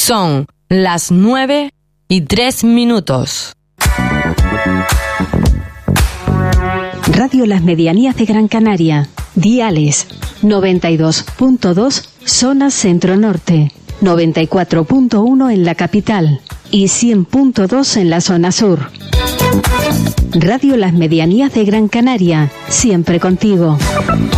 Son las 9:03. Radio Las Medianías de Gran Canaria. Diales 92.2 zona centro-norte, 94.1 en la capital y 100.2 en la zona sur. Radio Las Medianías de Gran Canaria, siempre contigo.